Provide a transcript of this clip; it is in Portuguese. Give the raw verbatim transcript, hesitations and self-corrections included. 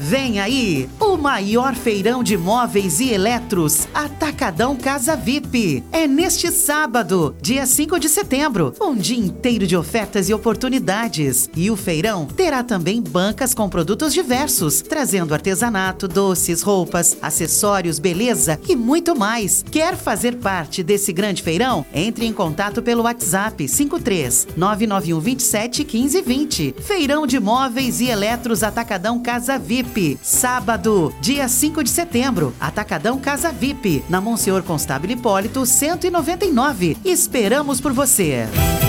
Vem aí o maior feirão de móveis e eletros, Atacadão Casa V I P. É neste sábado, dia cinco de setembro, um dia inteiro de ofertas e oportunidades. E o feirão terá também bancas com produtos diversos, trazendo artesanato, doces, roupas, acessórios, beleza e muito mais. Quer fazer parte desse grande feirão? Entre em contato pelo WhatsApp cinco três nove nove um dois sete um cinco dois zero. Feirão de móveis e eletros Atacadão Casa V I P. Sábado, dia cinco de setembro, Atacadão Casa V I P, na Monsenhor Constável Hipólito cento e noventa e nove. Esperamos por você.